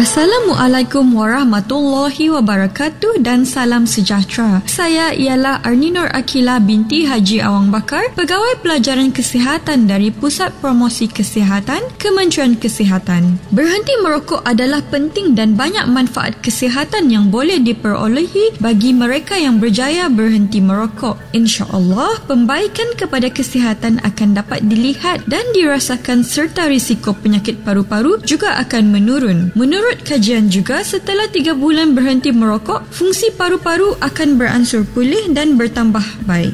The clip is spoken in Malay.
Assalamualaikum warahmatullahi wabarakatuh dan salam sejahtera. Saya ialah Arni Nur Akila binti Haji Awang Bakar, Pegawai Pelajaran Kesihatan dari Pusat Promosi Kesihatan, Kementerian Kesihatan. Berhenti merokok adalah penting dan banyak manfaat kesihatan yang boleh diperolehi bagi mereka yang berjaya berhenti merokok. InsyaAllah, pembaikan kepada kesihatan akan dapat dilihat dan dirasakan serta risiko penyakit paru-paru juga akan menurun. Menurut kajian juga, setelah 3 bulan berhenti merokok, fungsi paru-paru akan beransur pulih dan bertambah baik.